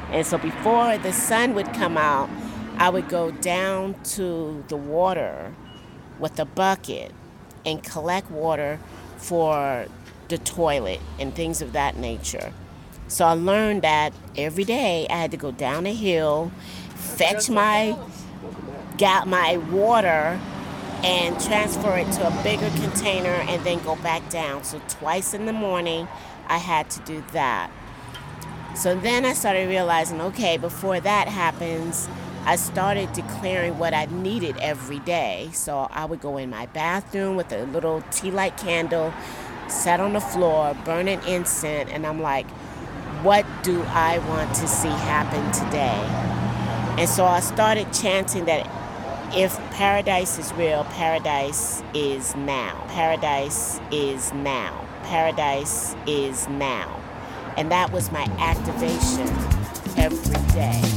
And so before the sun would come out, I would go down to the water with a bucket and collect water for the toilet and things of that nature. So I learned that every day I had to go down a hill, fetch my water and transfer it to a bigger container and then go back down. So twice in the morning I had to do that. So then I started realizing, okay, before that happens, I started declaring what I needed every day. So I would go in my bathroom with a little tea light candle, sat on the floor, burning incense, and I'm like, what do I want to see happen today? And so I started chanting that if paradise is real, paradise is now. Paradise is now. Paradise is now. And that was my activation every day.